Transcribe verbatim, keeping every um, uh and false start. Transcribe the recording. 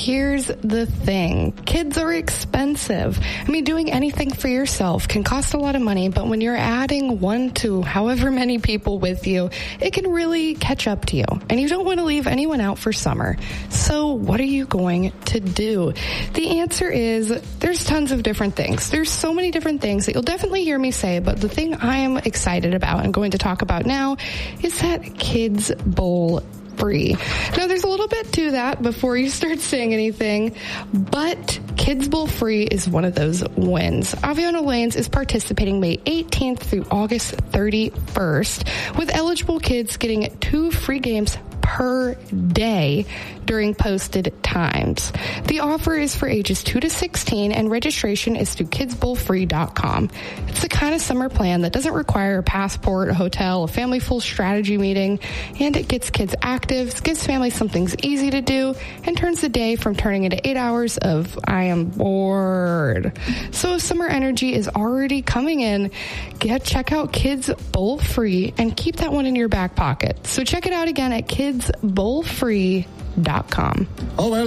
here's the thing. Kids are expensive. I mean, doing anything for yourself can cost a lot of money, but when you're adding one to however many people with you, it can really catch up to you. And you don't want to leave anyone out for summer. So what are you going to do? The answer is there's tons of different things. There's so many different things that you'll definitely hear me say, but the thing I am excited about and going to talk about now is that Kids Bowl free. Now, there's a little bit to that before you start saying anything, but Kids Bowl free is one of those wins. Aviano Lanes is participating May eighteenth through August thirty-first, with eligible kids getting two free games per day during posted times. The offer is for ages two to sixteen, and registration is through kids bowl free dot com. It's the kind of summer plan that doesn't require a passport, a hotel, a family full strategy meeting, and it gets kids active, gives families something easy to do, and turns the day from turning into eight hours of I am bored. So if summer energy is already coming in, get check out Kids Bowl Free and keep that one in your back pocket. So check it out again at kids bowl free dot com. Oh, well.